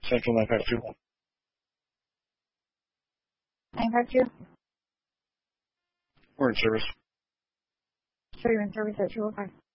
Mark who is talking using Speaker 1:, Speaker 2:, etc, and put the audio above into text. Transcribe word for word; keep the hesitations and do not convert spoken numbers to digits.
Speaker 1: Central nine five two.
Speaker 2: nine five two?
Speaker 1: We're in service.
Speaker 2: So you're in service at two oh five.